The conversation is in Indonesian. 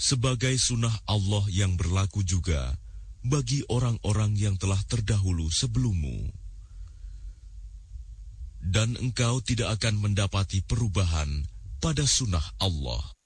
sebagai sunnah Allah yang berlaku juga bagi orang-orang yang telah terdahulu sebelummu. Dan engkau tidak akan mendapati perubahan pada sunnah Allah.